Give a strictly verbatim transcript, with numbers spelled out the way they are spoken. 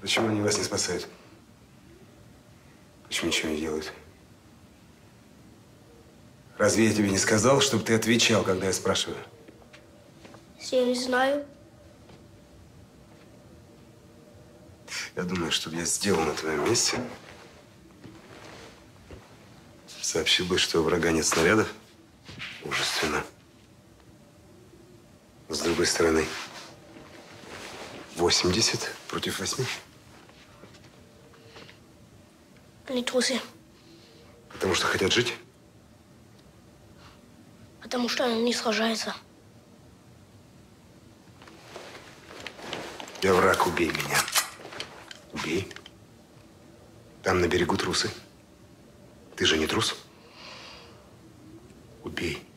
Почему они вас не спасают? Почему ничего не делают? Разве я тебе не сказал, чтобы ты отвечал, когда я спрашиваю? Я не знаю. Я думаю, что я сделал на твоем месте. Сообщил бы, что у врага нет снарядов. Мужественно. С другой стороны, восемьдесят против восьми. Они трусы. Потому что хотят жить? Потому что они не сражаются. Я враг, убей меня. Убей. Там на берегу трусы. Ты же не трус? Убей.